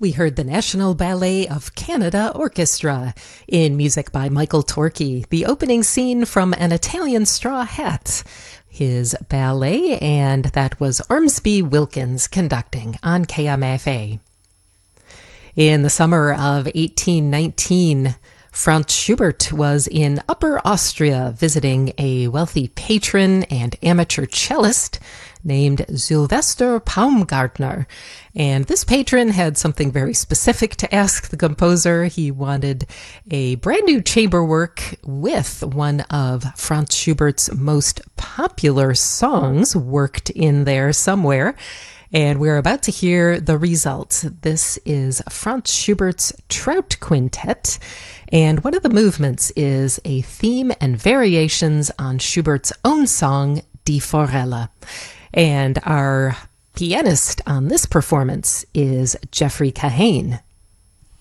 We heard the National Ballet of Canada Orchestra in music by Michael Torchi, the opening scene from An Italian Straw Hat, his ballet, and that was Ormsby Wilkins conducting on KMFA. In the summer of 1819, Franz Schubert was in Upper Austria visiting a wealthy patron and amateur cellist named Sylvester Paumgartner. And this patron had something very specific to ask the composer. He wanted a brand new chamber work with one of Franz Schubert's most popular songs worked in there somewhere. And we're about to hear the results. This is Franz Schubert's Trout Quintet, and one of the movements is a theme and variations on Schubert's own song, Die Forelle. And our pianist on this performance is Jeffrey Kahane.